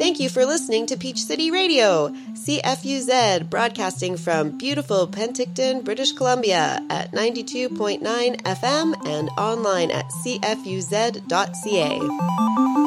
Thank you for listening to Peach City Radio, CFUZ, broadcasting from beautiful Penticton, British Columbia at 92.9 FM and online at cfuz.ca.